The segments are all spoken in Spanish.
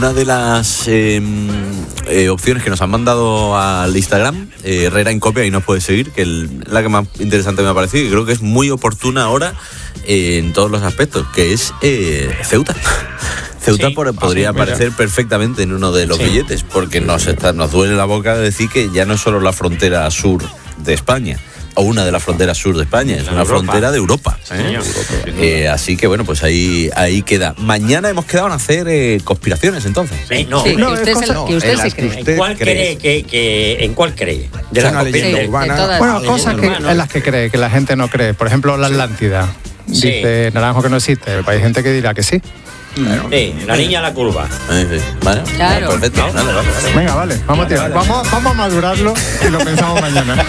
Una de las opciones que nos han mandado al Instagram, Herrera en Copia, ahí nos puedes seguir, que es la que más interesante me ha parecido y creo que es muy oportuna ahora en todos los aspectos, que es Ceuta. Ceuta sí, podría aparecer perfectamente en uno de los billetes, porque nos duele la boca de decir que ya no es solo la frontera sur de España, o una de las fronteras sur de España, es una frontera de Europa. Así que bueno, pues ahí queda. Mañana hemos quedado en hacer conspiraciones, entonces. Que usted sí cree. ¿En cuál cree? De la leyenda urbana. Bueno, cosas en las que cree, que la gente no cree. Por ejemplo, la Atlántida. Dice Naranjo que no existe, pero hay gente que dirá que sí. La niña a la curva. Vale, claro. Perfecto. ¿No? Vale. Venga, vale, vamos a tirar. Vamos a madurarlo y lo pensamos mañana.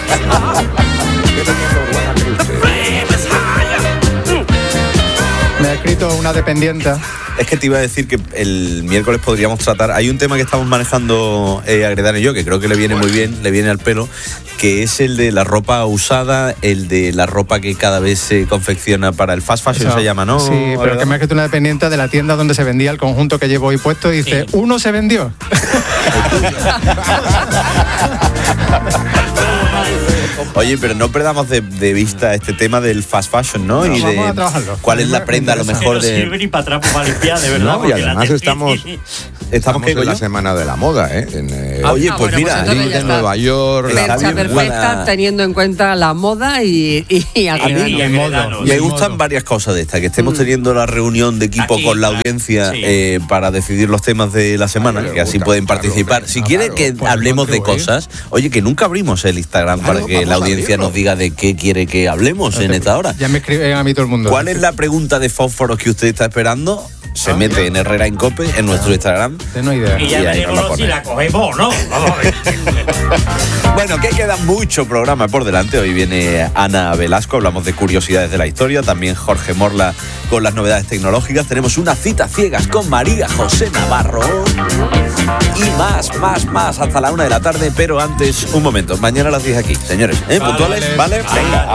Me ha escrito una dependienta. Es que te iba a decir que el miércoles podríamos tratar. Hay un tema que estamos manejando Agredán y yo, que creo que le viene muy bien, le viene al pelo, que es el de la ropa usada, el de la ropa que cada vez se confecciona para el fast fashion, se llama, ¿no? Sí, pero que me ha escrito una dependiente de la tienda donde se vendía el conjunto que llevo hoy puesto y dice, ¿uno se vendió? Oye, pero no perdamos de vista este tema del fast fashion, ¿no? Y vamos a trabajarlo. ¿Cuál es la prenda a lo mejor de...? No sirve ni para atrás para limpiar, de verdad. No, y además estamos en la semana de la moda, Oye, pues mira, en Nueva York... Fecha perfecta, teniendo en cuenta la moda y el modo. Me gustan varias cosas de esta, que estemos teniendo la reunión de equipo con la audiencia para decidir los temas de la semana, que así pueden participar. Si quiere que hablemos de cosas, oye, que nunca abrimos el Instagram para que la audiencia nos diga de qué quiere que hablemos en esta hora. Ya me escriben a mí todo el mundo. ¿Cuál es la pregunta de fósforos que usted está esperando? Se mete en Herrera en Cope, en nuestro Instagram. No idea. Y ya veremos si la cogemos, ¿no? Vamos a ver. Bueno, que queda mucho programa por delante. Hoy viene Ana Velasco, hablamos de curiosidades de la historia. También Jorge Morla con las novedades tecnológicas. Tenemos una cita ciegas con María José Navarro. Y más hasta la 1 de la tarde. Pero antes, un momento. Mañana a las 10 aquí, señores. ¿Puntuales? ¿Vale? Venga.